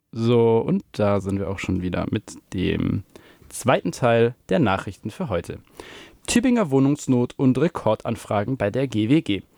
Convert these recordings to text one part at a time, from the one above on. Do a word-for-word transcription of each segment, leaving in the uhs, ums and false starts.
So, und da sind wir auch schon wieder mit dem zweiten Teil der Nachrichten für heute. Tübinger Wohnungsnot und Rekordanfragen bei der G W G.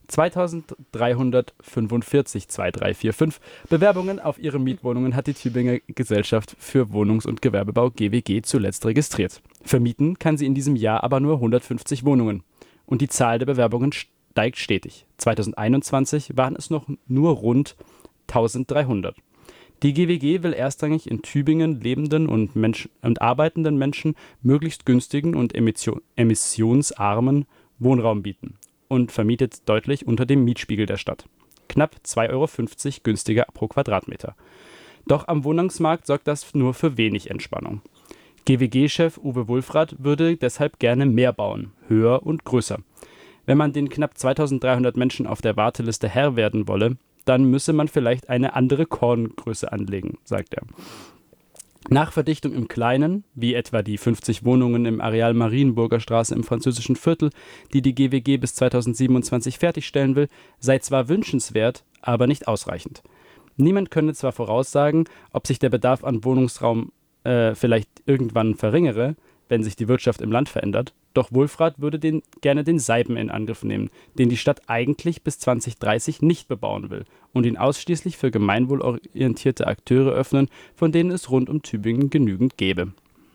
zweitausenddreihundertfünfundvierzig zweitausenddreihundertfünfundvierzig Bewerbungen auf ihre Mietwohnungen hat die Tübinger Gesellschaft für Wohnungs- und Gewerbebau G W G zuletzt registriert. Vermieten kann sie in diesem Jahr aber nur hundertfünfzig Wohnungen. Und die Zahl der Bewerbungen steigt stetig. zweitausendeinundzwanzig waren es noch nur rund eintausenddreihundert. Die G W G will erstrangig in Tübingen lebenden und, Mensch- und arbeitenden Menschen möglichst günstigen und emission- emissionsarmen Wohnraum bieten und vermietet deutlich unter dem Mietspiegel der Stadt. Knapp zwei Euro fünfzig günstiger pro Quadratmeter. Doch am Wohnungsmarkt sorgt das nur für wenig Entspannung. G W G-Chef Uwe Wulfrath würde deshalb gerne mehr bauen, höher und größer. Wenn man den knapp zweitausenddreihundert Menschen auf der Warteliste Herr werden wolle, dann müsse man vielleicht eine andere Korngröße anlegen, sagt er. Nach Verdichtung im Kleinen, wie etwa die fünfzig Wohnungen im Areal Marienburger Straße im französischen Viertel, die die G W G bis zweitausendsiebenundzwanzig fertigstellen will, sei zwar wünschenswert, aber nicht ausreichend. Niemand könne zwar voraussagen, ob sich der Bedarf an Wohnungsraum äh, vielleicht irgendwann verringere, wenn sich die Wirtschaft im Land verändert, doch Wulfrath würde den, gerne den Seiben in Angriff nehmen, den die Stadt eigentlich bis zwanzig dreißig nicht bebauen will und ihn ausschließlich für gemeinwohlorientierte Akteure öffnen, von denen es rund um Tübingen genügend gäbe.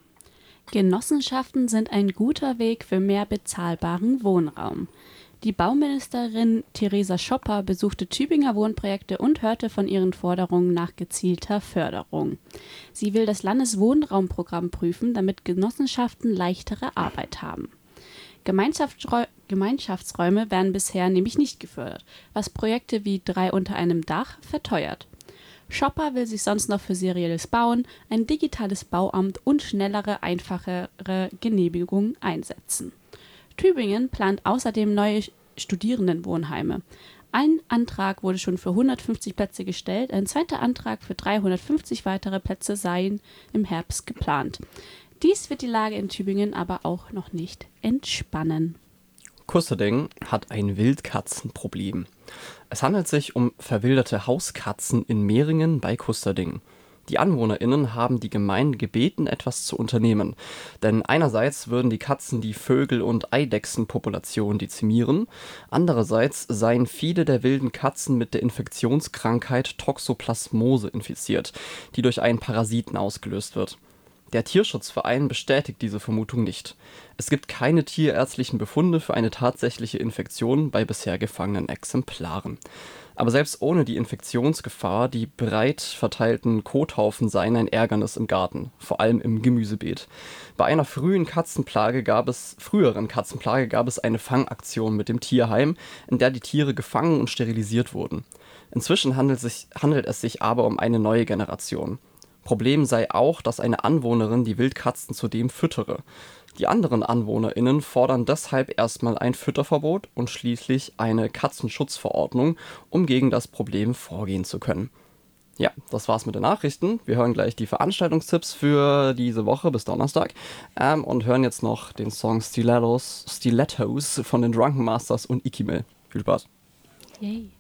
Genossenschaften sind ein guter Weg für mehr bezahlbaren Wohnraum. Die Bauministerin Theresa Schopper besuchte Tübinger Wohnprojekte und hörte von ihren Forderungen nach gezielter Förderung. Sie will das Landeswohnraumprogramm prüfen, damit Genossenschaften leichtere Arbeit haben. Gemeinschaftsräu- Gemeinschaftsräume werden bisher nämlich nicht gefördert, was Projekte wie drei unter einem Dach verteuert. Schopper will sich sonst noch für serielles Bauen, ein digitales Bauamt und schnellere, einfachere Genehmigungen einsetzen. Tübingen plant außerdem neue Studierendenwohnheime. Ein Antrag wurde schon für hundertfünfzig Plätze gestellt, ein zweiter Antrag für dreihundertfünfzig weitere Plätze seien im Herbst geplant. Dies wird die Lage in Tübingen aber auch noch nicht entspannen. Kusterding hat ein Wildkatzenproblem. Es handelt sich um verwilderte Hauskatzen in Mehringen bei Kusterding. Die AnwohnerInnen haben die Gemeinde gebeten, etwas zu unternehmen. Denn einerseits würden die Katzen die Vögel- und Eidechsenpopulation dezimieren, andererseits seien viele der wilden Katzen mit der Infektionskrankheit Toxoplasmose infiziert, die durch einen Parasiten ausgelöst wird. Der Tierschutzverein bestätigt diese Vermutung nicht. Es gibt keine tierärztlichen Befunde für eine tatsächliche Infektion bei bisher gefangenen Exemplaren. Aber selbst ohne die Infektionsgefahr, die breit verteilten Kothaufen seien ein Ärgernis im Garten, vor allem im Gemüsebeet. Bei einer frühen Katzenplage gab es, früheren Katzenplage gab es eine Fangaktion mit dem Tierheim, in der die Tiere gefangen und sterilisiert wurden. Inzwischen handelt, sich, handelt es sich aber um eine neue Generation. Problem sei auch, dass eine Anwohnerin die Wildkatzen zudem füttere. Die anderen AnwohnerInnen fordern deshalb erstmal ein Fütterverbot und schließlich eine Katzenschutzverordnung, um gegen das Problem vorgehen zu können. Ja, das war's mit den Nachrichten. Wir hören gleich die Veranstaltungstipps für diese Woche bis Donnerstag ähm, und hören jetzt noch den Song Stilettos, Stilettos von den Drunken Masters und Ikimel. Viel Spaß. Yay.